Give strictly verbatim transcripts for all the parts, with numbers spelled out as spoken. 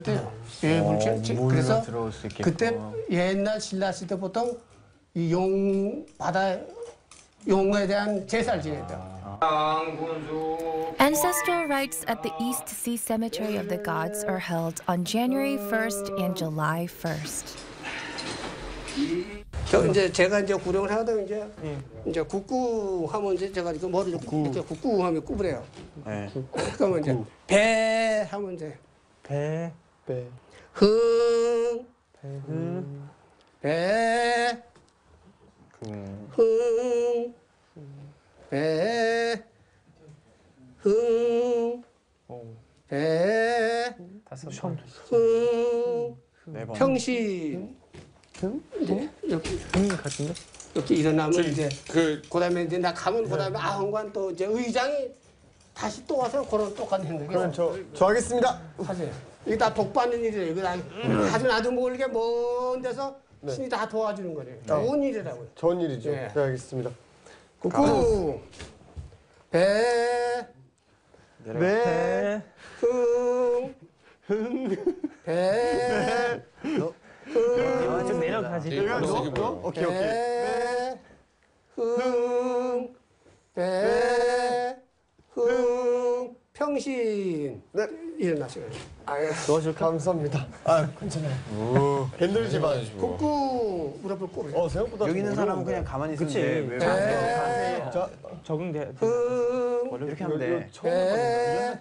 예, 물질. 어, 그래서 들어올 수 있겠고. 그때 옛날 신라 시대 보통 이 용 바다 용에 대한 제사를 지내요. Ancestral rites at the East Sea Cemetery of the Gods are held on January first and July first. 저 이제 제가 이제 구령을 하다 이제 이제 국구하면 이제 제가 이거 머리를 이렇게 국구하면 구부래요. 네. 그러면 이제 배 하면 이제 배, 배, 흥, 배흥, 배, 금, 흥, 배, 흥, 배, 다섯 번, 흥, 네 번. 평신. 이제 이렇게 흥 같은데? 이렇게 일어나면 이제 그 그다음에 이제 나 가면 그다음에 아흥관 또 이제 의장이 다시 또 와서 그런 똑같은 행동을 그럼 저, 저 하겠습니다. 하세요. 이게 다 복받는 일이에요. 이거 아주 나도 모르게 먼 데서 네. 신이 다 도와주는 거예요. 좋은 일이라고요. 좋은 일이죠. 네. 네, 알겠습니다. 국구 배, 네. 흥, 배, 아, 좀 내려가지. 내가 너? 너? 오케이, 오케이. 배, 흥, 배, 흥, 평신. 네. 일어나세요. 도와줄까? 감사합니다. 아, 괜찮아요. 힘들지 마. 국구 무릎을 꿇어요. 어, 생각보다 여기 있는 좀 사람은 어려운데. 그냥 가만히 있으면 그치. 돼. 왜 배, 자, 적응돼. 흥, 원래 이렇게 하면 이거 돼. 처음 배,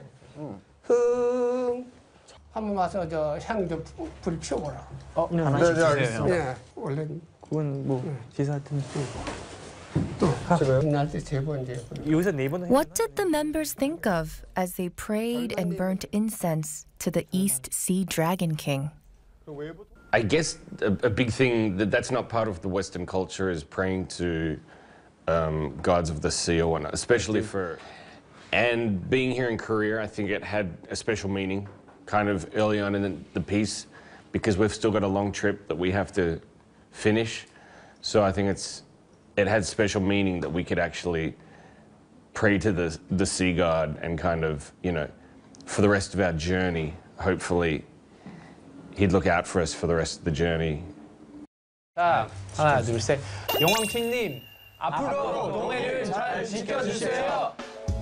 흥. 한번 와서 저 향 좀 불 피워보라. 어, 네, 하나씩 네, 주세요. 알겠습니다. 예, 원래 그건 뭐 제사 같은. 제가요? 옛날 때 세 번 이제 여기서 네 번. What did the members think of as they prayed and burnt incense to the East Sea Dragon King? I guess a, a big thing that that's not part of the Western culture is praying to um, gods of the sea or whatnot, especially for. And being here in Korea, I think it had a special meaning, kind of early on in the, the piece, because we've still got a long trip that we have to finish. So I think it's it had special meaning that we could actually pray to the the sea god and kind of, you know, for the rest of our journey, hopefully. He'd look out for us for the rest of the journey. 자, 하나, 둘, 셋. 용왕킹님, 앞으로 동해를 잘 지켜주세요.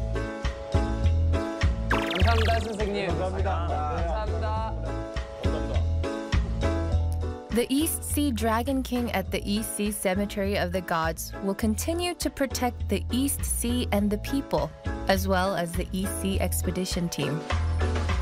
감사합니다, 선생님. 감사합니다. 감사합니다. The East Sea Dragon King at the East Sea Cemetery of the Gods will continue to protect the East Sea and the people, as well as the East Sea Expedition Team.